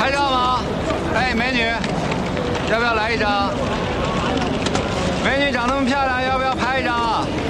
拍照吗？哎，美女，要不要来一张？美女长那么漂亮，要不要拍一张啊？